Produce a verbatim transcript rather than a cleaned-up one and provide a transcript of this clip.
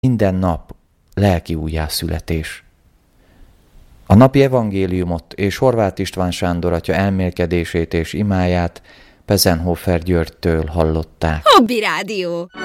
Minden nap lelki újjászületés. A napi evangéliumot és Horváth István Sándor atya elmélkedését és imáját Pezenhofer Györgytől hallották. Hobby Rádió.